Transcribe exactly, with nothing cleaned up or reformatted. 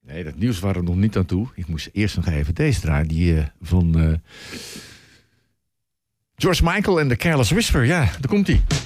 Nee, dat nieuws waren we nog niet aan toe. Ik moest eerst nog even deze draaien. Die uh, van uh, George Michael en de Careless Whisper. Ja, daar komt-ie.